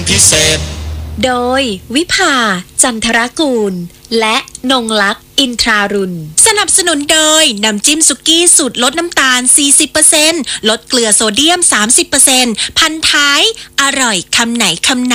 พิเศษโดยวิภาจันทรกูลและนงลักษณ์อินทรารุณสนับสนุนโดยน้ำจิ้มสุกี้สูตรลดน้ำตาล 40% ลดเกลือโซเดียม 30% พันท้ายอร่อยคำไหนคำนั้น